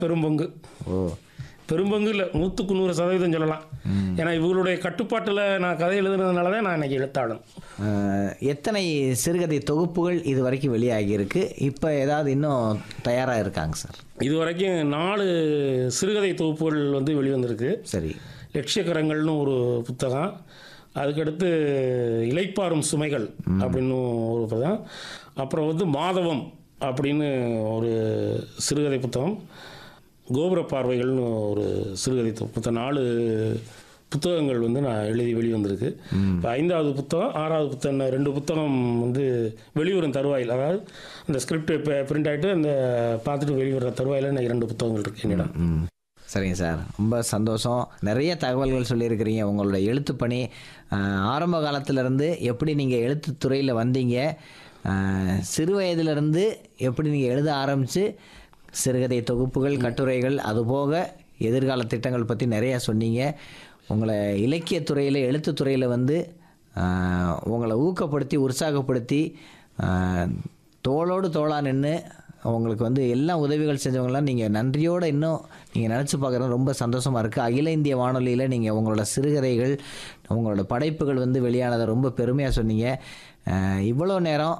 பெரும்பங்கு. ஓ! பெரும்பங்கு இல்லை, 100% சொல்லலாம். ஏன்னா இவங்களுடைய கட்டுப்பாட்டில் நான் கதை எழுதுனதுனால தான் நான் இன்னைக்கு எழுத்தாளன். எத்தனை சிறுகதை தொகுப்புகள் இது வரைக்கும் வெளியாகியிருக்கு? இப்போ ஏதாவது இன்னும் தயாராக இருக்காங்க சார்? இது வரைக்கும் 4 சிறுகதை தொகுப்புகள் வந்து வெளிவந்திருக்கு. சரி. லட்சியக்கரங்கள்னு ஒரு புத்தகம், அதுக்கடுத்து இளைப்பாறும் சுமைகள் அப்படின்னு ஒரு புத்தகம், அப்புறம் வந்து மாதவம் அப்படின்னு ஒரு சிறுகதை புத்தகம், கோபுர பார்வைகள்னு ஒரு சிறுகதை புத்தகம். 4 புத்தகங்கள் வந்து நான் எழுதி வெளிவந்திருக்கு. இப்போ 5வது புத்தகம், 6வது புத்தகம், 2 புத்தகம் வந்து வெளிவரும் தருவாயில், அதாவது அந்த ஸ்கிரிப்ட் இப்போ பிரிண்ட் ஆகிட்டு அந்த பார்த்துட்டு வெளிவர தருவாயில் எனக்கு 2 புத்தகங்கள் இருக்குது என்னிடம். சரிங்க சார், ரொம்ப சந்தோஷம். நிறைய தகவல்கள் சொல்லியிருக்கிறீங்க. உங்களோட எழுத்து பணி ஆரம்ப காலத்திலேருந்து எப்படி நீங்கள் எழுத்துத்துறையில் வந்தீங்க, சிறு வயதிலிருந்து எப்படி நீங்கள் எழுத ஆரம்பித்து சிறுகதை தொகுப்புகள், கட்டுரைகள், அதுபோக எதிர்கால திட்டங்கள் பற்றி நிறையா சொன்னீங்க. உங்களை இலக்கியத்துறையில், எழுத்துத்துறையில் வந்து உங்களை ஊக்கப்படுத்தி உற்சாகப்படுத்தி தோளோடு தோளாக நின்று உங்களுக்கு வந்து எல்லா உதவிகள் செஞ்சவங்களாம் நீங்கள் நன்றியோடு இன்னும் நீங்கள் நினச்சி பார்க்குறது ரொம்ப சந்தோஷமாக இருக்குது. அகில இந்திய வானொலியில் நீங்கள் உங்களோட சிறுகதைகள், உங்களோட படைப்புகள் வந்து வெளியானதை ரொம்ப பெருமையாக சொன்னீங்க. இவ்வளோ நேரம்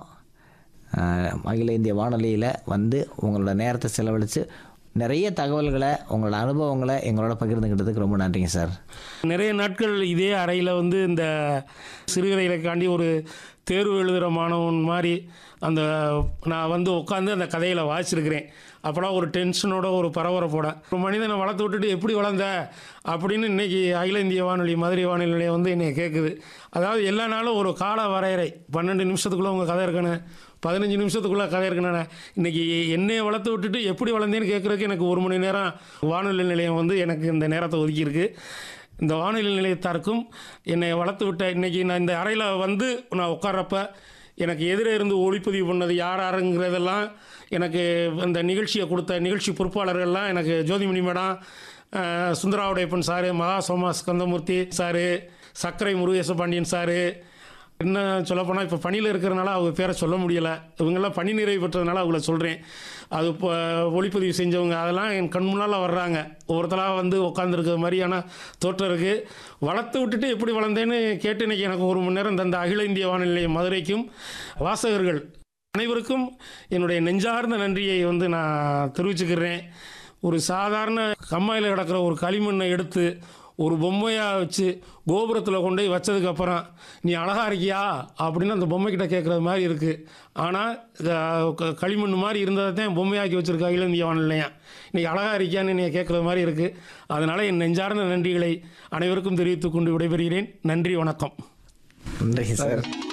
அகில இந்திய வானொலியில் வந்து உங்களோட நேரத்தை செலவழித்து நிறைய தகவல்களை, உங்களோட அனுபவங்களை எங்களோட பகிர்ந்துக்கிட்டதுக்கு ரொம்ப நன்றிங்க சார். நிறைய நாட்கள் இதே அறையில் வந்து இந்த சிறுகதைகளுக்காண்டி ஒரு தேர்வு எழுதுகிற மாணவன் மாதிரி அந்த நான் வந்து உட்காந்து அந்த கதையில் வாசிச்சிருக்கிறேன். அப்போலாம் ஒரு டென்ஷனோட, ஒரு பரபரப்போட, ஒரு மனிதனை வளர்த்து விட்டுட்டு எப்படி வளர்ந்த அப்படின்னு இன்றைக்கி அகில இந்திய வானொலி மதுரை வானொலி நிலையம் வந்து என்னை கேட்குது. அதாவது எல்லா நாளும் ஒரு கால வரையறை, 12 நிமிஷத்துக்குள்ளே உங்கள் கதை இருக்கணும், 15 நிமிஷத்துக்குள்ளே கதை இருக்கணும். இன்றைக்கி என்னையை வளர்த்து விட்டுட்டு எப்படி வளர்ந்தேன்னு கேட்குறதுக்கு எனக்கு 1 மணி நேரம் வானொலி நிலையம் வந்து எனக்கு இந்த நேரத்தை ஒதுக்கியிருக்கு. இந்த வானொலி நிலையத்தாருக்கும் என்னை வளர்த்து விட்ட இன்றைக்கி நான் இந்த அறையில் வந்து நான் உட்கார்றப்ப எனக்கு எதிரே இருந்து ஒளிப்பதிவு பண்ணது யாருங்கிறதெல்லாம், எனக்கு அந்த நிகழ்ச்சியை கொடுத்த நிகழ்ச்சி பொறுப்பாளர்கள்லாம் எனக்கு ஜோதிமணி மேடம், சுந்தராவுடையப்பன் சாரு, மகா சோமா ஸ்கந்தமூர்த்தி சாரு, சக்கரை முருகேச பாண்டியன் சாரு, இன்னும் சொல்லப்போனால் இப்போ பணியில் இருக்கிறதுனால அவங்க பேரை சொல்ல முடியலை, இவங்கெல்லாம் பணி நிறைவு பெற்றதுனால அவங்கள சொல்கிறேன். அது இப்போ ஒளிப்பதிவு செஞ்சவங்க அதெல்லாம் என் கண் முன்னால் வர்றாங்க. ஒவ்வொருத்தராக வந்து உட்காந்துருக்கிற மாதிரியான தோற்றம் இருக்குது. வளர்த்து விட்டுட்டு எப்படி வளர்ந்தேன்னு கேட்டு இன்றைக்கி எனக்கு 1 மணி நேரம் தந்த அகில இந்திய வானொலி நிலையம் மதுரைக்கும் வாசகர்கள் அனைவருக்கும் என்னுடைய நெஞ்சார்ந்த நன்றியை வந்து நான் தெரிவிச்சுக்கிறேன். ஒரு சாதாரண கம்மாயில் கிடக்கிற ஒரு களிமண்ணை எடுத்து ஒரு பொம்மையாக வச்சு கோபுரத்தில் கொண்டு போய் வச்சதுக்கப்புறம் நீ அழகாக இருக்கியா அப்படின்னு அந்த பொம்மைக்கிட்ட கேட்குறது மாதிரி இருக்குது. ஆனால் களிமண் மாதிரி இருந்ததை தான் பொம்மையாக்கி வச்சுருக்க அகில இந்திய வானொலி நிலையம். இன்றைக்கி அழகாக இருக்கியான்னு நீ கேட்குறது மாதிரி இருக்குது. அதனால் என் நெஞ்சார்ந்த நன்றிகளை அனைவருக்கும் தெரிவித்துக் கொண்டு விடைபெறுகிறேன். நன்றி, வணக்கம். நன்றி சார்.